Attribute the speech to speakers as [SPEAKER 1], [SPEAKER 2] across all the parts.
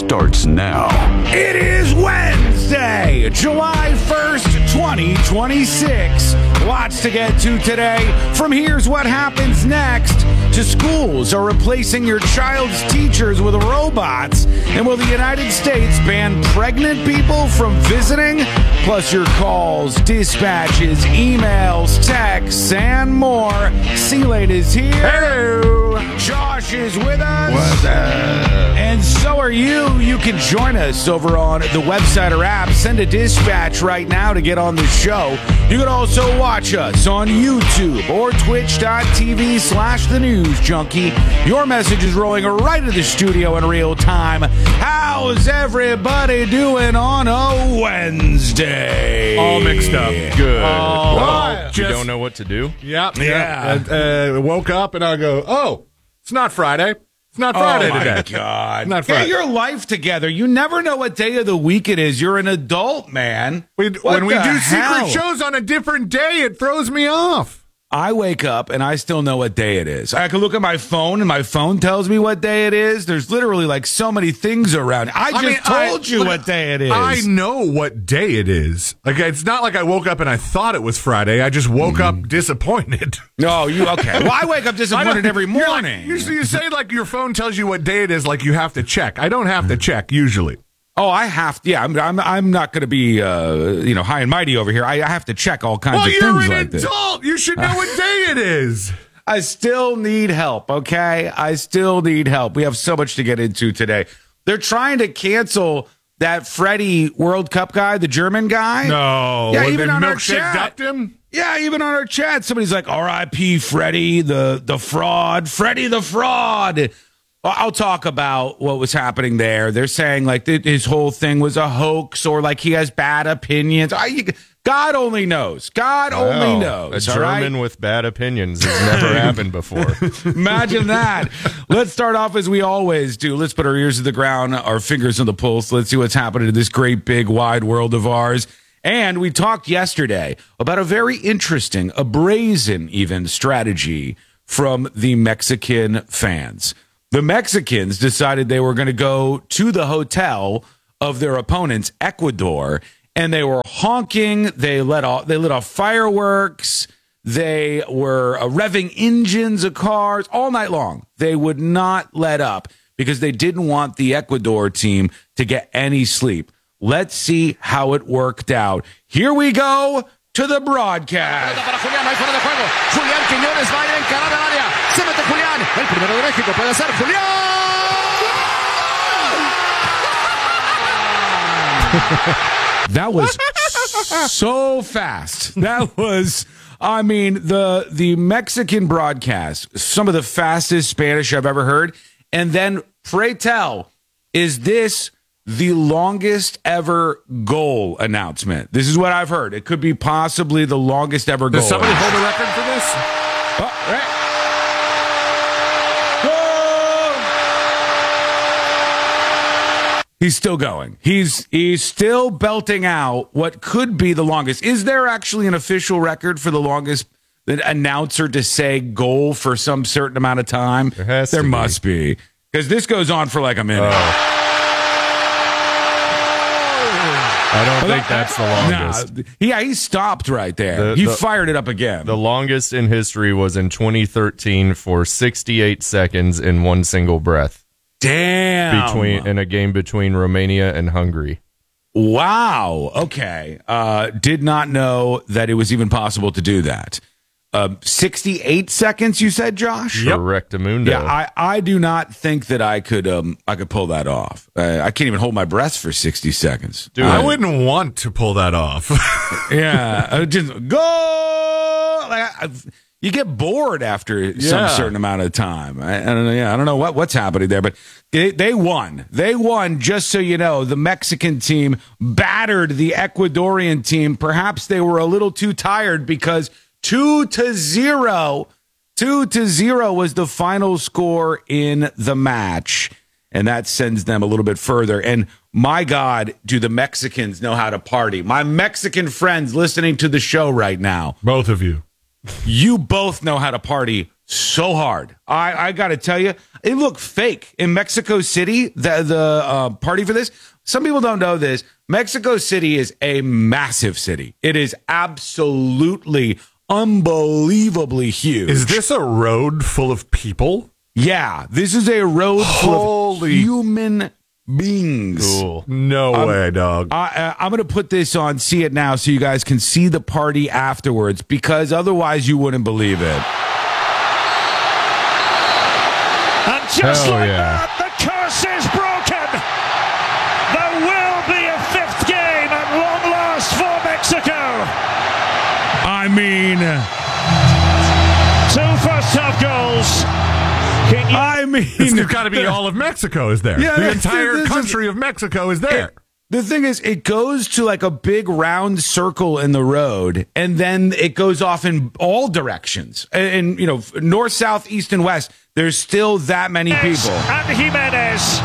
[SPEAKER 1] starts now.
[SPEAKER 2] It is Wednesday, July 1st, 2026. Lots to get to today. From Here's What Happens Next to schools are replacing your child's teachers with robots. And will the United States ban pregnant people from visiting? Plus your calls, dispatches, emails, texts, and more. C-Late is here.
[SPEAKER 3] Hello.
[SPEAKER 2] Josh is with us.
[SPEAKER 3] What's up?
[SPEAKER 2] And so are you. You can join us over on the website or app. Send a dispatch right now to get on the show. You can also watch us on YouTube or twitch.tv/The News Junkie. Your message is rolling right to the studio in real time. How's everybody doing on a Wednesday?
[SPEAKER 3] All mixed up.
[SPEAKER 4] Good.
[SPEAKER 3] Well,
[SPEAKER 4] you don't know what to do?
[SPEAKER 3] Yep.
[SPEAKER 2] Yeah.
[SPEAKER 3] Woke up and I go, oh, it's not Friday. It's not Friday
[SPEAKER 2] my
[SPEAKER 3] today.
[SPEAKER 2] God.
[SPEAKER 3] Not Friday.
[SPEAKER 2] Get your life together. You never know what day of the week it is. You're an adult, man.
[SPEAKER 3] When we
[SPEAKER 2] the
[SPEAKER 3] do
[SPEAKER 2] hell?
[SPEAKER 3] secret shows on a different day, it throws me off.
[SPEAKER 2] I wake up and I still know what day it is. I can look at my phone and my phone tells me what day it is. There's literally like so many things around. I told you what day it is.
[SPEAKER 3] I know what day it is. Like, it's not like I woke up and I thought it was Friday. I just woke up disappointed.
[SPEAKER 2] No, you okay. Well, I wake up disappointed every morning.
[SPEAKER 3] You say like your phone tells you what day it is, like you have to check. I don't have to check usually.
[SPEAKER 2] Oh, I have to. Yeah, I'm not going to be high and mighty over here. I have to check all kinds of things
[SPEAKER 3] you're an
[SPEAKER 2] like this.
[SPEAKER 3] adult. You should know what day it is.
[SPEAKER 2] I still need help, okay? I still need help. We have so much to get into today. They're trying to cancel that Freddie World Cup guy, the German guy.
[SPEAKER 3] No.
[SPEAKER 2] Yeah,
[SPEAKER 3] Well,
[SPEAKER 2] even
[SPEAKER 3] then
[SPEAKER 2] on our
[SPEAKER 3] Milkshake
[SPEAKER 2] chat.
[SPEAKER 3] ducked him?
[SPEAKER 2] Yeah, even on our chat, somebody's like, R.I.P. Freddie, the fraud. Freddie the fraud. Well, I'll talk about what was happening there. They're saying like his whole thing was a hoax or like he has bad opinions. God only knows. God only knows.
[SPEAKER 4] A German with bad opinions has never happened before.
[SPEAKER 2] Imagine that. Let's start off as we always do. Let's put our ears to the ground, our fingers on the pulse. Let's see what's happening in this great, big, wide world of ours. And we talked yesterday about a very interesting, a brazen even strategy from the Mexican fans. The Mexicans decided they were going to go to the hotel of their opponents, Ecuador, and they were honking. They lit off fireworks. They were revving engines of cars all night long. They would not let up because they didn't want the Ecuador team to get any sleep. Let's see how it worked out. Here we go to the broadcast.
[SPEAKER 5] Julián Quiñones va a ir a encarar al área. Se mete Julián. El primero de México puede ser Julián.
[SPEAKER 2] That was so fast. That was, I mean, the Mexican broadcast, some of the fastest Spanish I've ever heard. And then, pray tell, is this the longest ever goal announcement? This is what I've heard. It could be possibly the longest ever goal.
[SPEAKER 3] Does somebody hold a record for this?
[SPEAKER 2] Oh, right. He's still going. He's still belting out what could be the longest. Is there actually an official record for the longest announcer to say goal for some certain amount of time? There must be. Because this goes on for like a minute.
[SPEAKER 4] I don't think that's the longest.
[SPEAKER 2] Nah, yeah, he stopped right there. He fired it up again.
[SPEAKER 4] The longest in history was in 2013 for 68 seconds in one single breath.
[SPEAKER 2] Damn.
[SPEAKER 4] In a game between Romania and Hungary.
[SPEAKER 2] Wow. Okay. Did not know that it was even possible to do that. 68 seconds, you said, Josh?
[SPEAKER 4] Yep. Correctamundo.
[SPEAKER 2] Yeah, I do not think that I could pull that off. I can't even hold my breath for 60 seconds.
[SPEAKER 3] Dude, I wouldn't want to pull that off.
[SPEAKER 2] Yeah. Just go. You get bored after some certain amount of time. I don't know. Yeah, I don't know what's happening there, but they won. They won. Just so you know, the Mexican team battered the Ecuadorian team. Perhaps they were a little too tired because 2-0 was the final score in the match, and that sends them a little bit further. And my God, do the Mexicans know how to party? My Mexican friends listening to the show right now,
[SPEAKER 3] Both of you.
[SPEAKER 2] you both know how to party so hard. I got to tell you, it looked fake in Mexico City. The party for this. Some people don't know this. Mexico City is a massive city. It is absolutely unbelievably huge.
[SPEAKER 3] Is this a road full of people?
[SPEAKER 2] Yeah, this is a road full of
[SPEAKER 3] Holy-
[SPEAKER 2] human beings.
[SPEAKER 4] Cool.
[SPEAKER 3] No way, dog.
[SPEAKER 2] I'm going to put this on See It Now so you guys can see the party afterwards, because otherwise you wouldn't believe it.
[SPEAKER 1] And just
[SPEAKER 4] Hell
[SPEAKER 1] like
[SPEAKER 4] yeah.
[SPEAKER 1] that, the curse is broken. There will be a fifth game at long last for Mexico.
[SPEAKER 2] I mean,
[SPEAKER 1] 2 first-half goals.
[SPEAKER 3] It's got to be all of Mexico is there.
[SPEAKER 2] Yeah,
[SPEAKER 3] the
[SPEAKER 2] this
[SPEAKER 3] entire
[SPEAKER 2] is-
[SPEAKER 3] country of Mexico is there.
[SPEAKER 2] The thing is, it goes to like a big round circle in the road, and then it goes off in all directions. And you know, north, south, east, and west. There's still that many people.
[SPEAKER 1] And Jimenez.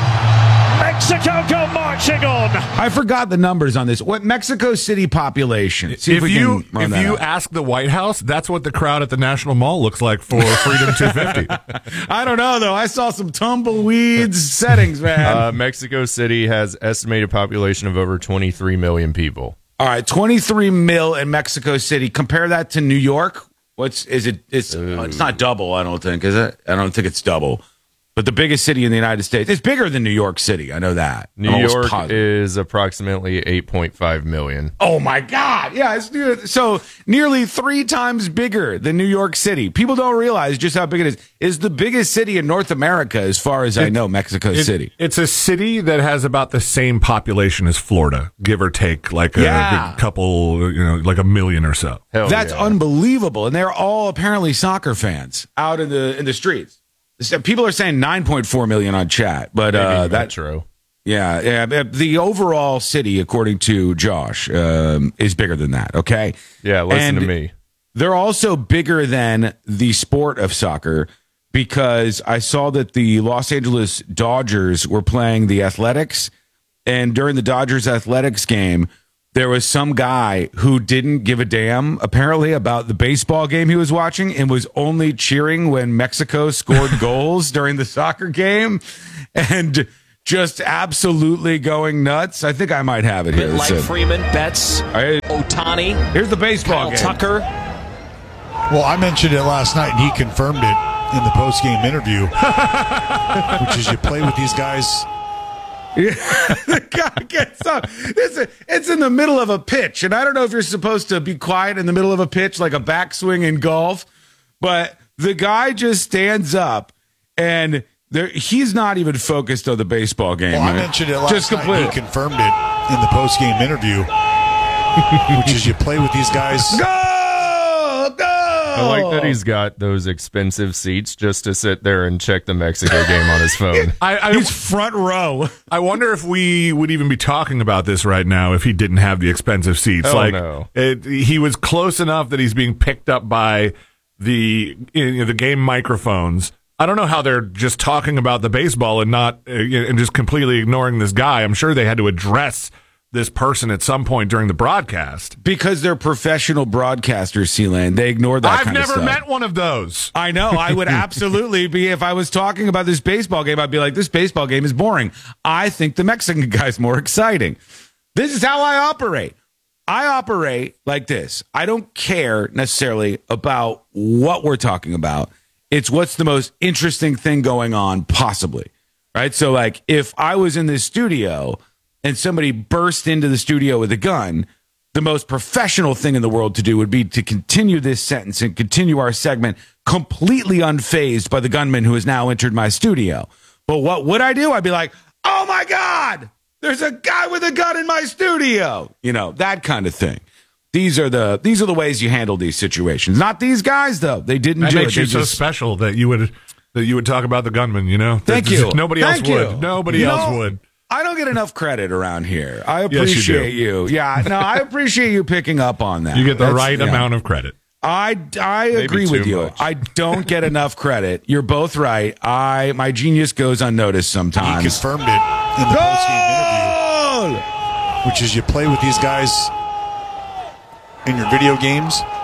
[SPEAKER 1] Mexico go marching on.
[SPEAKER 2] I forgot the numbers on this. What Mexico City population? See
[SPEAKER 3] If
[SPEAKER 2] we
[SPEAKER 3] you
[SPEAKER 2] can run that out.
[SPEAKER 3] ask the White House, that's what the crowd at the National Mall looks like for Freedom 250.
[SPEAKER 2] I don't know though. I saw some tumbleweeds settings, man.
[SPEAKER 4] Mexico City has estimated population of over 23 million people.
[SPEAKER 2] All right, 23 mil in Mexico City. Compare that to New York. It's not double, I don't think, is it? I don't think it's double. But the biggest city in the United States, it's bigger than New York City. I know that.
[SPEAKER 4] New
[SPEAKER 2] I'm almost
[SPEAKER 4] York
[SPEAKER 2] positive.
[SPEAKER 4] is approximately 8.5 million.
[SPEAKER 2] Oh my God. Yeah. So nearly 3 times bigger than New York City. People don't realize just how big it is. It's the biggest city in North America, as far as I know, Mexico City.
[SPEAKER 3] It's a city that has about the same population as Florida, give or take, like a couple, like a million or so.
[SPEAKER 4] Hell
[SPEAKER 2] That's
[SPEAKER 4] yeah.
[SPEAKER 2] unbelievable. And they're all apparently soccer fans out in the streets. People are saying 9.4 million on chat, but
[SPEAKER 4] Maybe
[SPEAKER 2] that
[SPEAKER 4] Metro.
[SPEAKER 2] yeah, the overall city, according to Josh, is bigger than that. Okay,
[SPEAKER 4] Yeah, listen to
[SPEAKER 2] And
[SPEAKER 4] me.
[SPEAKER 2] They're also bigger than the sport of soccer, because I saw that the Los Angeles Dodgers were playing the Athletics, and during the Dodgers Athletics game, there was some guy who didn't give a damn, apparently, about the baseball game he was watching, and was only cheering when Mexico scored goals during the soccer game, and just absolutely going nuts. I think I might have it here.
[SPEAKER 6] Like
[SPEAKER 2] So,
[SPEAKER 6] Freeman, Betts,
[SPEAKER 2] right,
[SPEAKER 6] Otani,
[SPEAKER 2] here's the baseball
[SPEAKER 6] Kyle
[SPEAKER 2] game.
[SPEAKER 6] Tucker.
[SPEAKER 7] Well, I mentioned it last night, and he confirmed it in the post-game interview, which is you play with these guys.
[SPEAKER 2] Yeah, the guy gets up. It's in the middle of a pitch, and I don't know if you're supposed to be quiet in the middle of a pitch like a backswing in golf, but the guy just stands up, and he's not even focused on the baseball game.
[SPEAKER 7] Well, I
[SPEAKER 2] right?
[SPEAKER 7] mentioned it last
[SPEAKER 2] Just
[SPEAKER 7] night, and he
[SPEAKER 2] complete.
[SPEAKER 7] confirmed it in the post-game interview, which is you play with these guys.
[SPEAKER 2] Go!
[SPEAKER 4] I like that he's got those expensive seats just to sit there and check the Mexico game on his phone.
[SPEAKER 2] He's front row.
[SPEAKER 3] I wonder if we would even be talking about this right now if he didn't have the expensive seats.
[SPEAKER 4] Hell no.
[SPEAKER 3] He was close enough that he's being picked up by the game microphones. I don't know how they're just talking about the baseball and not and just completely ignoring this guy. I'm sure they had to address this person at some point during the broadcast.
[SPEAKER 2] Because they're professional broadcasters, Sealand. They ignore that
[SPEAKER 3] I've
[SPEAKER 2] kind of
[SPEAKER 3] never
[SPEAKER 2] stuff.
[SPEAKER 3] met one of those.
[SPEAKER 2] I know. I would absolutely be, if I was talking about this baseball game, I'd be like, this baseball game is boring. I think the Mexican guy's more exciting. This is how I operate. I operate like this. I don't care necessarily about what we're talking about. It's what's the most interesting thing going on, possibly. Right? So, like, if I was in this studio and somebody burst into the studio with a gun, the most professional thing in the world to do would be to continue this sentence and continue our segment completely unfazed by the gunman who has now entered my studio. But what would I do? I'd be like, oh my God, there's a guy with a gun in my studio. You know, that kind of thing. These are the ways you handle these situations. Not these guys, though. They didn't
[SPEAKER 3] That
[SPEAKER 2] do
[SPEAKER 3] makes
[SPEAKER 2] it.
[SPEAKER 3] you
[SPEAKER 2] They
[SPEAKER 3] so
[SPEAKER 2] just-
[SPEAKER 3] special that you would talk about the gunman, you know?
[SPEAKER 2] Thank you.
[SPEAKER 3] Nobody
[SPEAKER 2] Thank
[SPEAKER 3] else
[SPEAKER 2] you.
[SPEAKER 3] would. Nobody
[SPEAKER 2] You
[SPEAKER 3] else
[SPEAKER 2] know,
[SPEAKER 3] would.
[SPEAKER 2] I don't get enough credit around here. I
[SPEAKER 3] you do.
[SPEAKER 2] appreciate you. Yeah, no, I appreciate you picking up on that.
[SPEAKER 3] You get the
[SPEAKER 2] That's-
[SPEAKER 3] right
[SPEAKER 2] yeah.
[SPEAKER 3] amount of credit.
[SPEAKER 2] I agree
[SPEAKER 4] too
[SPEAKER 2] with you.
[SPEAKER 4] much.
[SPEAKER 2] I don't get enough credit. You're both right. My genius goes unnoticed
[SPEAKER 7] He
[SPEAKER 2] sometimes.
[SPEAKER 7] confirmed it in the post-game interview,
[SPEAKER 2] Goal!
[SPEAKER 7] which is you play with these guys in your video games.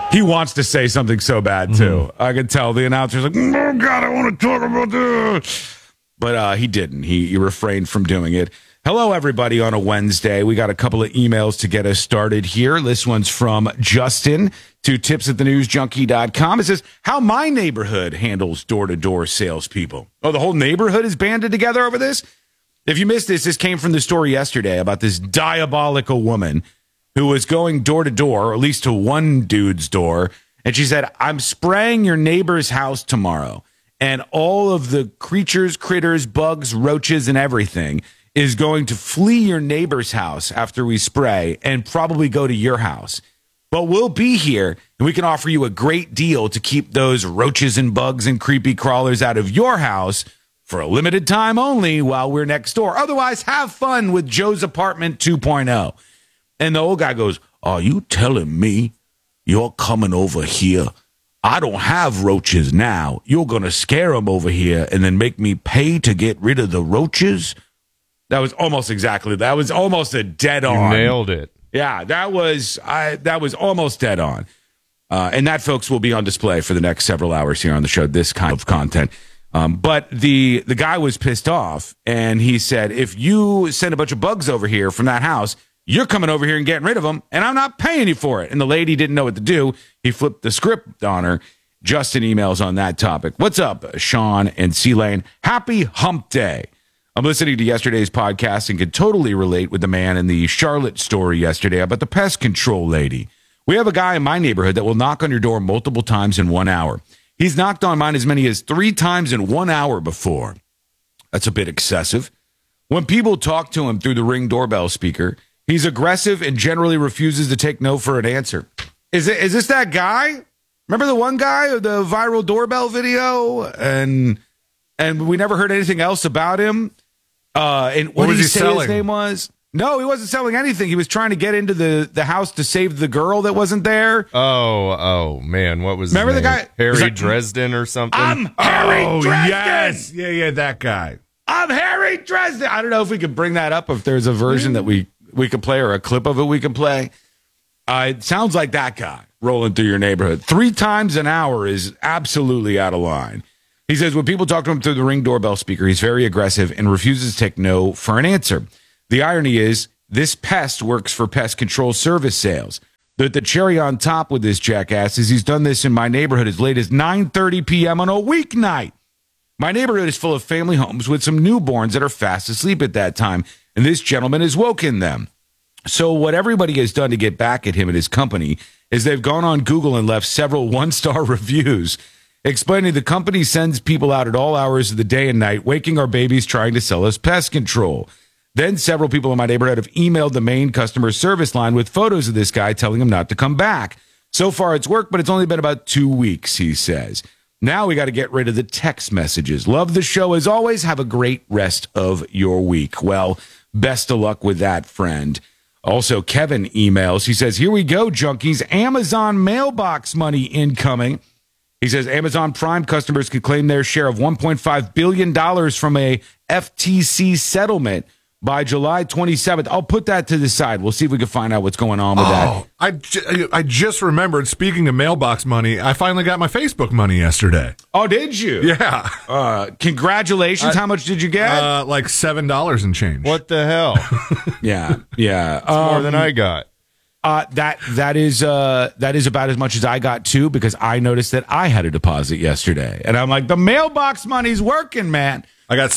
[SPEAKER 2] He wants to say something so bad, too. I could tell the announcer's like, oh, God, I want to talk about this. But he didn't. He refrained from doing it. Hello, everybody, on a Wednesday. We got a couple of emails to get us started here. This one's from Justin to tipsathenewsjunkie.com. It says, how my neighborhood handles door-to-door salespeople. Oh, the whole neighborhood is banded together over this? If you missed this came from the story yesterday about this diabolical woman who was going door to door, or at least to one dude's door. And she said, I'm spraying your neighbor's house tomorrow. And all of the creatures, critters, bugs, roaches, and everything is going to flee your neighbor's house after we spray and probably go to your house. But we'll be here and we can offer you a great deal to keep those roaches and bugs and creepy crawlers out of your house for a limited time only while we're next door. Otherwise, have fun with Joe's Apartment 2.0. And the old guy goes, are you telling me you're coming over here? I don't have roaches now. You're going to scare them over here and then make me pay to get rid of the roaches? That was almost exactly. That was almost a dead on.
[SPEAKER 4] You nailed it.
[SPEAKER 2] Yeah, that was almost dead on. And that, folks, will be on display for the next several hours here on the show, this kind of content. But the guy was pissed off, and he said, if you send a bunch of bugs over here from that house, you're coming over here and getting rid of them, and I'm not paying you for it. And the lady didn't know what to do. He flipped the script on her. Justin emails on that topic. What's up, Sean and C-Lane? Happy hump day. I'm listening to yesterday's podcast and can totally relate with the man in the Charlotte story yesterday about the pest control lady. We have a guy in my neighborhood that will knock on your door multiple times in 1 hour. He's knocked on mine as many as 3 times in 1 hour before. That's a bit excessive. When people talk to him through the Ring doorbell speaker, he's aggressive and generally refuses to take no for an answer. Is this that guy? Remember the one guy of the viral doorbell video? And we never heard anything else about him. And what did he say
[SPEAKER 3] selling?
[SPEAKER 2] His name was? No, he wasn't selling anything. He was trying to get into the house to save the girl that wasn't there.
[SPEAKER 4] Oh, man. What was
[SPEAKER 2] Remember
[SPEAKER 4] his
[SPEAKER 2] the
[SPEAKER 4] name?
[SPEAKER 2] guy?
[SPEAKER 4] Harry
[SPEAKER 2] Like,
[SPEAKER 4] Dresden or something?
[SPEAKER 2] I'm Harry Dresden.
[SPEAKER 3] Yes. Yeah, that guy.
[SPEAKER 2] I'm Harry Dresden. I don't know if we could bring that up, if there's a version that we could play or a clip of it we can play. It sounds like that guy rolling through your neighborhood. 3 times an hour is absolutely out of line. He says, when people talk to him through the Ring doorbell speaker, he's very aggressive and refuses to take no for an answer. The irony is, this pest works for pest control service sales. The cherry on top with this jackass is he's done this in my neighborhood as late as 9:30 p.m. on a weeknight. My neighborhood is full of family homes with some newborns that are fast asleep at that time, and this gentleman has woken them. So what everybody has done to get back at him and his company is they've gone on Google and left several 1-star reviews explaining the company sends people out at all hours of the day and night, waking our babies trying to sell us pest control. Then several people in my neighborhood have emailed the main customer service line with photos of this guy telling him not to come back. So far it's worked, but it's only been about 2 weeks, he says. Now we got to get rid of the text messages. Love the show as always. Have a great rest of your week. Well, best of luck with that, friend. Also, Kevin emails. He says, here we go, junkies. Amazon mailbox money incoming. He says Amazon Prime customers could claim their share of $1.5 billion from a FTC settlement by July 27th. I'll put that to the side. We'll see if we can find out what's going on with that.
[SPEAKER 3] I just remembered, speaking of mailbox money, I finally got my Facebook money yesterday.
[SPEAKER 2] Oh, did you?
[SPEAKER 3] Yeah.
[SPEAKER 2] Congratulations. How much did you get?
[SPEAKER 3] Like $7 and change.
[SPEAKER 4] What the hell?
[SPEAKER 2] Yeah.
[SPEAKER 4] More than I got.
[SPEAKER 2] That is about as much as I got too, because I noticed that I had a deposit yesterday, and I'm like, the mailbox money's working, man.
[SPEAKER 3] I got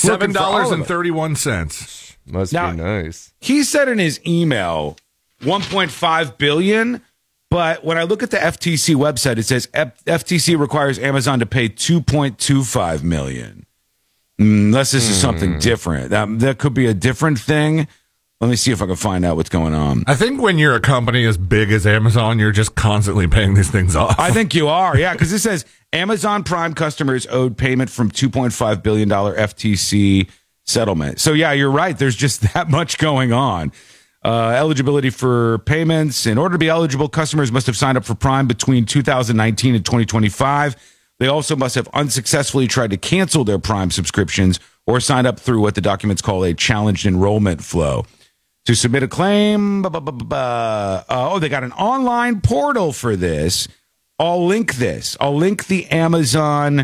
[SPEAKER 3] $7.31.
[SPEAKER 4] Must
[SPEAKER 2] Now,
[SPEAKER 4] be nice.
[SPEAKER 2] He said in his email 1.5 billion, but when I look at the FTC website, it says FTC requires Amazon to pay 2.25 million. Unless this is something different. That could be a different thing. Let me see if I can find out what's going on.
[SPEAKER 3] I think when you're a company as big as Amazon, you're just constantly paying these things off.
[SPEAKER 2] I think you are, yeah, because it says Amazon Prime customers owed payment from $2.5 billion FTC settlement. So, yeah, you're right. There's just that much going on. Eligibility for payments. In order to be eligible, customers must have signed up for Prime between 2019 and 2025. They also must have unsuccessfully tried to cancel their Prime subscriptions or signed up through what the documents call a challenged enrollment flow. To submit a claim, they got an online portal for this. I'll link this. I'll link the Amazon,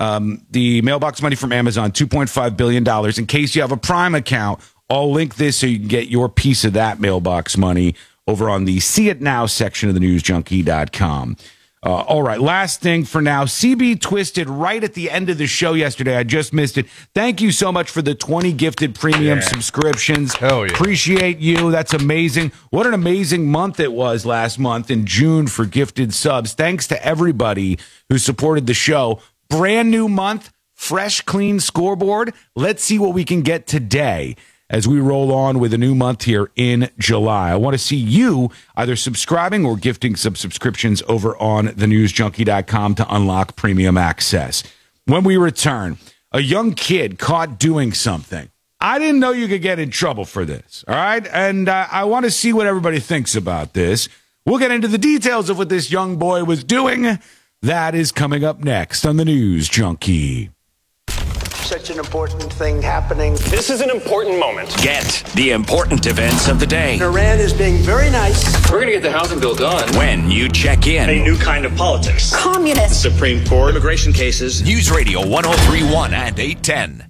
[SPEAKER 2] the mailbox money from Amazon, $2.5 billion. In case you have a Prime account, I'll link this so you can get your piece of that mailbox money over on the See It Now section of the newsjunkie.com. All right, last thing for now. CB Twisted right at the end of the show yesterday. I just missed it. Thank you so much for the 20 gifted premium subscriptions.
[SPEAKER 4] Hell yeah.
[SPEAKER 2] Appreciate you. That's amazing. What an amazing month it was last month in June for gifted subs. Thanks to everybody who supported the show. Brand new month, fresh, clean scoreboard. Let's see what we can get today as we roll on with a new month here in July. I want to see you either subscribing or gifting some subscriptions over on thenewsjunkie.com to unlock premium access. When we return, a young kid caught doing something. I didn't know you could get in trouble for this, all right? And I want to see what everybody thinks about this. We'll get into the details of what this young boy was doing. That is coming up next on the News Junkie.
[SPEAKER 6] Such an important thing happening.
[SPEAKER 8] This is an important moment.
[SPEAKER 9] Get the important events of the day.
[SPEAKER 6] Iran is being very nice.
[SPEAKER 8] We're going to get the housing bill done.
[SPEAKER 9] When you check in.
[SPEAKER 8] A new kind of politics.
[SPEAKER 10] Communist.
[SPEAKER 8] The Supreme Court. Immigration cases.
[SPEAKER 9] News Radio 103.1 and 810.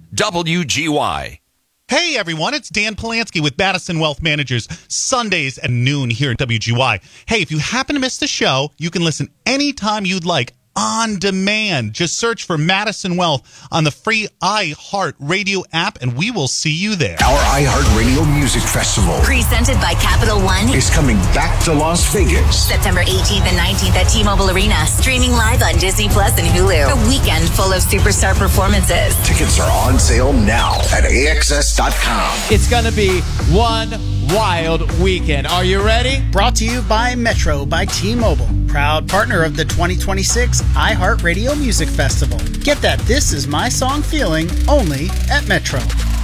[SPEAKER 9] WGY.
[SPEAKER 11] Hey everyone, it's Dan Polanski with Madison Wealth Managers, Sundays at noon here at WGY. Hey, if you happen to miss the show, you can listen anytime you'd like on demand. Just search for Madison Wealth on the free iHeart Radio app, and we will see you there.
[SPEAKER 12] Our iHeart Radio Music Festival,
[SPEAKER 10] presented by Capital One,
[SPEAKER 12] is coming back to Las Vegas.
[SPEAKER 10] September 18th and 19th at T-Mobile Arena. Streaming live on Disney Plus and Hulu. A weekend full of superstar performances.
[SPEAKER 12] Tickets are on sale now at AXS.com.
[SPEAKER 13] It's going to be one wild weekend. Are you ready?
[SPEAKER 14] Brought to you by Metro by T-Mobile. Proud partner of the 2026 iHeartRadio Music Festival. Get that This Is My Song feeling only at Metro.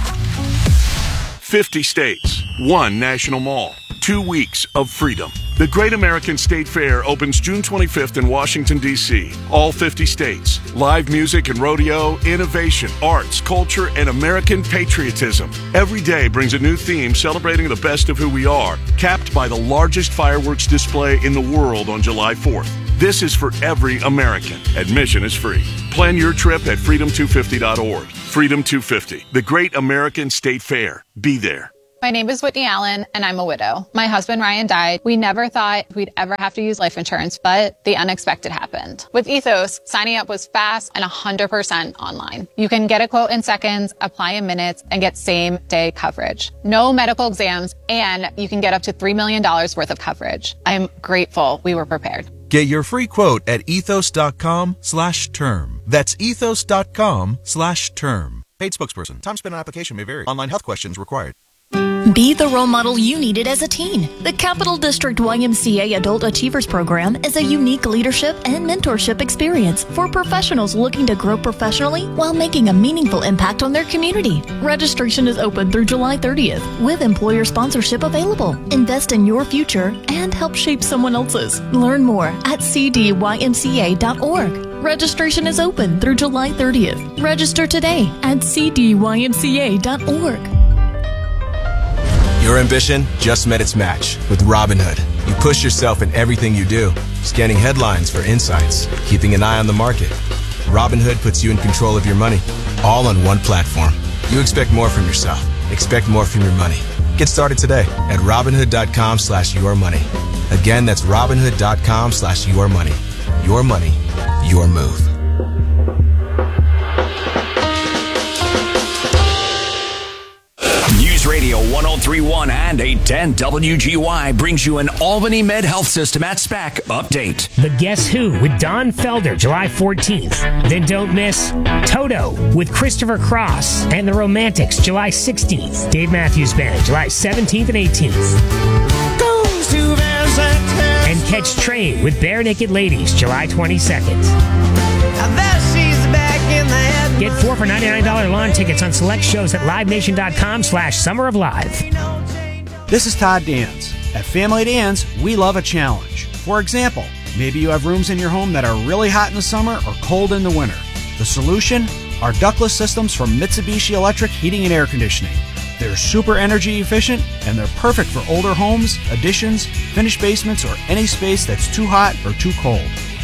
[SPEAKER 15] 50 states, one national mall, 2 weeks of freedom. The Great American State Fair opens June 25th in Washington, D.C. All 50 states. Live music and rodeo, innovation, arts, culture, and American patriotism. Every day brings a new theme celebrating the best of who we are, capped by the largest fireworks display in the world on July 4th. This is for every American. Admission is free. Plan your trip at freedom250.org. Freedom 250, the Great American State Fair. Be there.
[SPEAKER 16] My name is Whitney Allen, and I'm a widow. My husband, Ryan, died. We never thought we'd ever have to use life insurance, but the unexpected happened. With Ethos, signing up was fast and 100% online. You can get a quote in seconds, apply in minutes, and get same-day coverage. No medical exams, and you can get up to $3 million worth of coverage. I'm grateful we were prepared.
[SPEAKER 17] Get your free quote at ethos.com/term. That's ethos.com/term.
[SPEAKER 18] Paid spokesperson. Time spent on application may vary. Online health questions required.
[SPEAKER 19] Be the role model you needed as a teen. The Capital District YMCA Adult Achievers Program is a unique leadership and mentorship experience for professionals looking to grow professionally while making a meaningful impact on their community. Registration is open through July 30th with employer sponsorship available. Invest in your future and help shape someone else's. Learn more at cdymca.org. Registration is open through July 30th. Register today at cdymca.org.
[SPEAKER 20] Your ambition just met its match with Robinhood. You push yourself in everything you do, scanning headlines for insights, keeping an eye on the market. Robinhood puts you in control of your money, all on one platform. You expect more from yourself. Expect more from your money. Get started today at Robinhood.com/yourmoney. Again, that's Robinhood.com/yourmoney. Your money, your move.
[SPEAKER 9] News Radio 103.1 and 810 WGY brings you an Albany Med Health System at SPAC update.
[SPEAKER 21] The Guess Who with Don Felder, July 14th. Then don't miss Toto with Christopher Cross and the Romantics, July 16th. Dave Matthews Band, July 17th and 18th. And catch Train with Bare Naked Ladies, July 22nd. Get 4 for $99 lawn tickets on select shows at livenation.com/Summer of Live.
[SPEAKER 22] This is Todd Dans. At Family Dans, we love a challenge. For example, maybe you have rooms in your home that are really hot in the summer or cold in the winter. The solution? Our ductless systems from Mitsubishi Electric Heating and Air Conditioning. They're super energy efficient, and they're perfect for older homes, additions, finished basements, or any space that's too hot or too cold.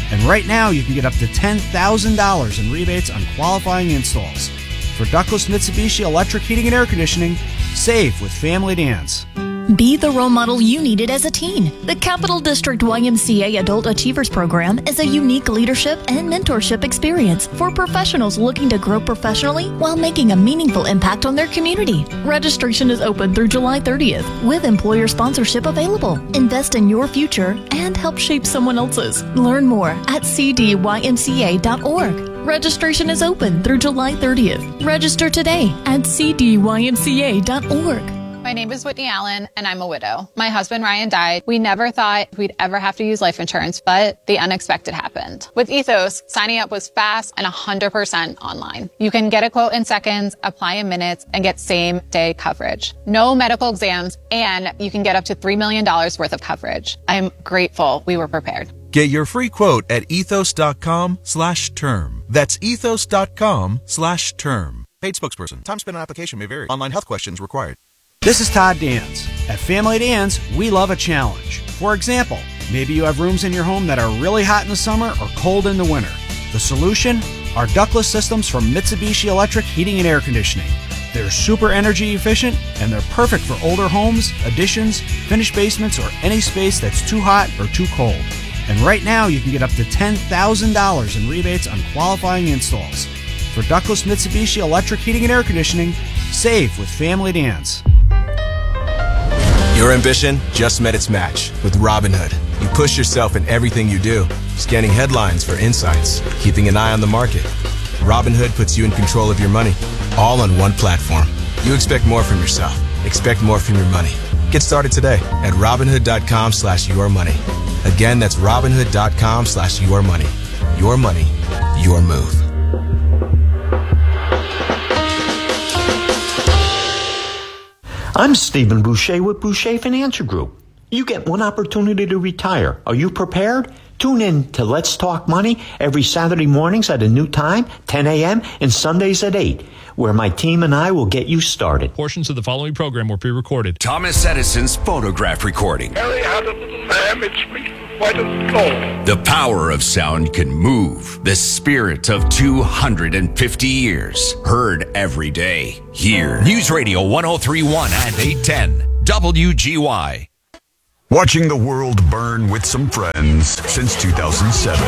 [SPEAKER 22] And right now, you can get up to $10,000 in rebates on qualifying installs. For ductless Mitsubishi electric heating and air conditioning, save with Family Dance.
[SPEAKER 19] Be the role model you needed as a teen. The Capital District YMCA Adult Achievers Program is a unique leadership and mentorship experience for professionals looking to grow professionally while making a meaningful impact on their community. Registration is open through July 30th with employer sponsorship available. Invest in your future and help shape someone else's. Learn more at cdymca.org. Registration is open through July 30th. Register today at cdymca.org.
[SPEAKER 16] My name is Whitney Allen, and I'm a widow. My husband, Ryan, died. We never thought we'd ever have to use life insurance, but the unexpected happened. With Ethos, signing up was fast and 100% online. You can get a quote in seconds, apply in minutes, and get same-day coverage. No medical exams, and you can get up to $3 million worth of coverage. I'm grateful we were prepared.
[SPEAKER 18] Get your free quote at ethos.com/term. That's ethos.com/term. Paid spokesperson. Time spent on application may vary. Online health questions required.
[SPEAKER 22] This is Todd Dans. At Family Dans, we love a challenge. For example, maybe you have rooms in your home that are really hot in the summer or cold in the winter. The solution? Our ductless systems from Mitsubishi Electric Heating and Air Conditioning. They're super energy efficient, and they're perfect for older homes, additions, finished basements, or any space that's too hot or too cold. And right now, you can get up to $10,000 in rebates on qualifying installs. For ductless Mitsubishi Electric Heating and Air Conditioning, save with Family Dans.
[SPEAKER 20] Your ambition just met its match with Robinhood. You push yourself in everything you do, scanning headlines for insights, keeping an eye on the market. Robinhood puts you in control of your money, all on one platform. You expect more from yourself. Expect more from your money. Get started today at Robinhood.com/yourmoney. Again, that's Robinhood.com/yourmoney. Your money, your move.
[SPEAKER 5] I'm Stephen Boucher with Boucher Financial Group. You get one opportunity to retire. Are you prepared? Tune in to Let's Talk Money every Saturday mornings at a new time, 10 a.m., and Sundays at 8, where my team and I will get you started.
[SPEAKER 17] Portions of the following program were pre-recorded.
[SPEAKER 9] Thomas Edison's phonograph recording.
[SPEAKER 23] Harry had a little lamb, it speaks with white and gold.
[SPEAKER 9] The power of sound can move the spirit of 250 years. Heard every day. Here. News Radio 103.1 and 810. WGY.
[SPEAKER 12] Watching the world burn with some friends since 2007.